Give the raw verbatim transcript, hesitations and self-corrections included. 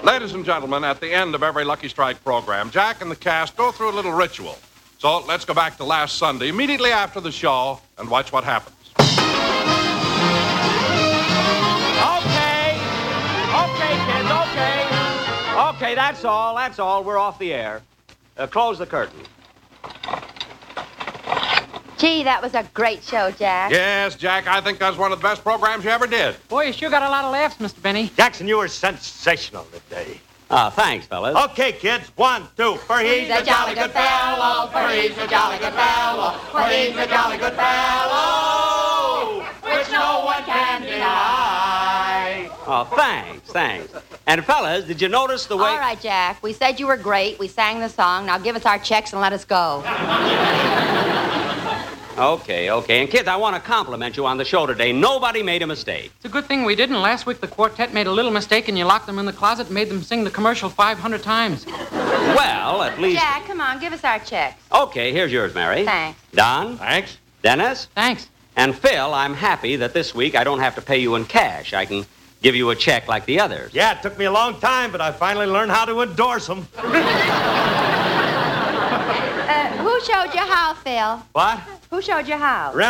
Ladies and gentlemen, at the end of every Lucky Strike program, Jack and the cast go through a little ritual. So let's go back to last Sunday, immediately after the show, and watch what happens. Okay. Okay, kids, okay. Okay, that's all, that's all. We're off the air. Uh, close the curtain. Gee, that was a great show, Jack. Yes, Jack, I think that's one of the best programs you ever did. Boy, you sure got a lot of laughs, Mister Benny. Jackson, you were sensational today. Ah, thanks, fellas. Okay, kids, one, two. For he's a jolly good fellow, for he's a jolly good fellow, for he's a jolly good fellow, which no one can deny. Oh, thanks, thanks. And fellas, did you notice the way... All right, Jack, we said you were great. We sang the song. Now give us our checks and let us go. Okay, okay. And kids, I want to compliment you on the show today. Nobody made a mistake. It's a good thing we didn't. Last week the quartet made a little mistake and you locked them in the closet and made them sing the commercial five hundred times. Well, at least... Jack, come on, give us our checks. Okay, here's yours, Mary. Thanks. Don? Thanks. Dennis? Thanks. And Phil, I'm happy that this week I don't have to pay you in cash. I can give you a check like the others. Yeah, it took me a long time, but I finally learned how to endorse them. Uh, who showed you how, Phil? What? Who showed you how?